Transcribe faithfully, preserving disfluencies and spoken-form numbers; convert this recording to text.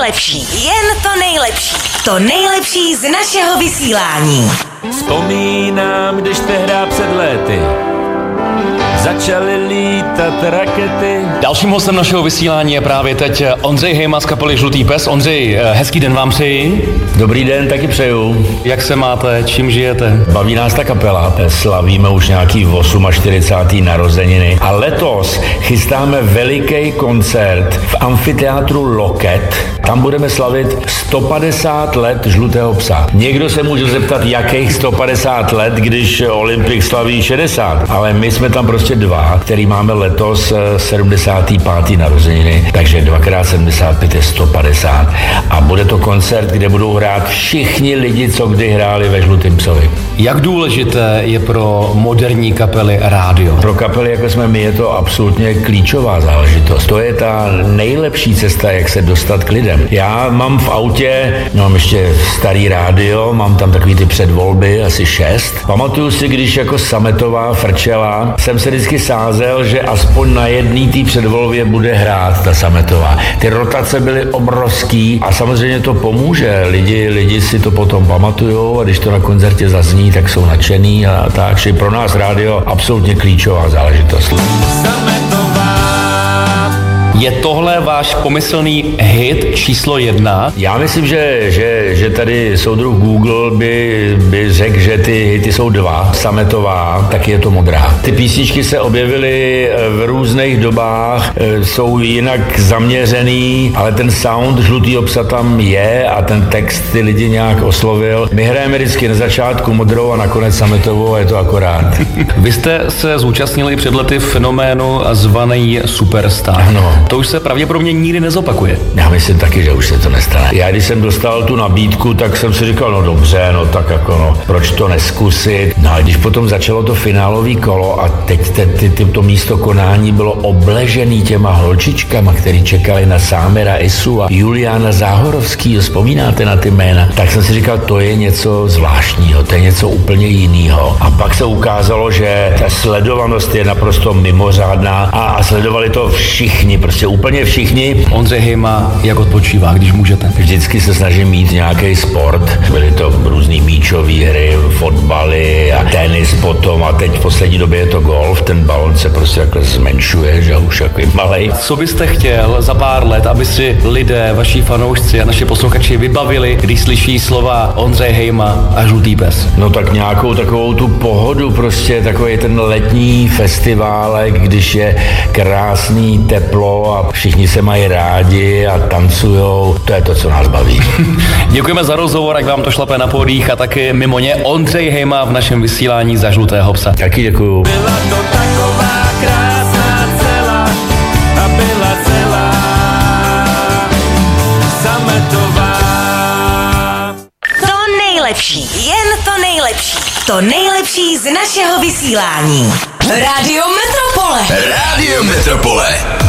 nejlepší, jen to nejlepší. To nejlepší z našeho vysílání. Vzpomínám, když tehdy před léty začaly lítat rakety. Dalším hostem našeho vysílání je právě teď Ondřej Hejma z kapely Žlutý pes. Ondřej, hezký den vám přeji. Dobrý den, taky přeju. Jak se máte, čím žijete? Baví nás ta kapela, slavíme už nějaký čtyřicátý osmý narozeniny a letos chystáme veliký koncert v amfiteátru Loket. Tam budeme slavit sto padesát let Žlutého psa. Někdo se může zeptat, jakých sto padesát let, když Olympik slaví šedesát, ale my jsme tam prostě dva, který máme letos sedmdesátý pátý narozeniny, takže dvakrát sedmdesát pět je sto padesát. A bude to koncert, kde budou hrát všichni lidi, co kdy hráli ve Žlutém psovi. Jak důležité je pro moderní kapely rádio? Pro kapely, jako jsme my, je to absolutně klíčová záležitost. To je ta nejlepší cesta, jak se dostat k lidem. Já mám v autě, mám ještě starý rádio, mám tam takový ty předvolby, asi šest. Pamatuju si, když jako Sametová frčela, jsem se vždycky sázel, že aspoň na jedný té předvolbě bude hrát ta Sametová. Ty rotace byly obrovský a samozřejmě to pomůže. Lidi, lidi si to potom pamatujou a když to na koncertě zazní, tak jsou nadšený a tak. Čili pro nás rádio absolutně klíčová záležitost. Sametová. Je tohle váš pomyslný hit číslo jedna? Já myslím, že, že, že tady soudruh Google by, by řekl, že ty hity jsou dva. Sametová, taky je to Modrá. Ty písničky se objevily v různých dobách, jsou jinak zaměřený, ale ten sound Žlutýho psa tam je a ten text ty lidi nějak oslovil. My hrajeme vždycky na začátku Modrou a nakonec Sametovou a je to akorát. Vy jste se zúčastnili před lety fenoménu zvaný Superstar. Ano. To už se pravděpodobně nikdy nezopakuje. Já myslím taky, že už se to nestane. Já když jsem dostal tu nabídku, tak jsem si říkal, no dobře, no tak jako no, proč to neskusit. No a když potom začalo to finálový kolo a teď te, te, te, to místo konání bylo obležený těma holčičkama, který čekali na Sámera Isu a Juliána Záhorovskýho, vzpomínáte na ty jména, tak jsem si říkal, to je něco zvláštního, to je něco úplně jiného. A pak se ukázalo, že ta sledovanost je naprosto mimořádná a, a sledovali to všichni, prostě úplně všichni. Ondřej Hejma, jak odpočívá, když můžete? Vždycky se snažím mít nějaký sport. Byly to různý míčové hry, fotbaly a tenis potom a teď v poslední době je to golf. Ten balon se prostě takhle zmenšuje, že už jako malej. Co byste chtěl za pár let, aby si lidé, vaši fanoušci a naši posluchači vybavili, když slyší slova Ondřej Hejma a Žlutý pes? No tak nějakou takovou tu pohodu, prostě takový ten letní festiválek, když je krásný teplo a všichni se mají rádi a tancujou. To je to, co nás baví. Děkujeme za rozhovor, jak vám to šlape na podích a taky mimo ně Ondřej Hejma v našem vysílání za Žlutého psa. Taky děkuju. Byla to taková krásná celá a byla celá Sametová. To nejlepší, jen to nejlepší. To nejlepší z našeho vysílání. Rádio Metropole. Rádio Metropole.